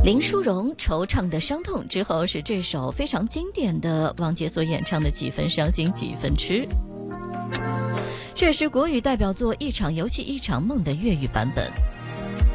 林淑荣惆怅的伤痛之后，是这首非常经典的王杰所演唱的《几分伤心几分痴》，这是国语代表作《一场游戏一场梦》的粤语版本。